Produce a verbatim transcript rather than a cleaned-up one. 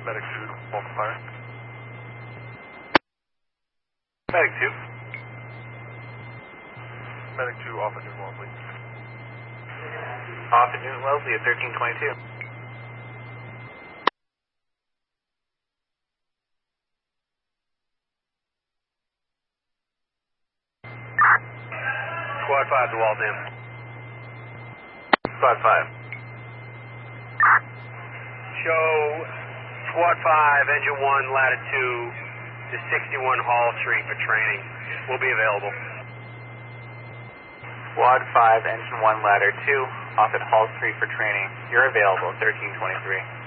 Medic two, off fire. Medic two. Medic two, off at Newton Wellesley. Off at Newton Wellesley at thirteen twenty-two. Squad five to Waltham. Squad five. Show Squad five, Engine one, Latitude to sixty-one Hall Street for training. Will be available. Squad five, Engine one, Ladder two, off at Hall Street for training. You're available, thirteen twenty-three.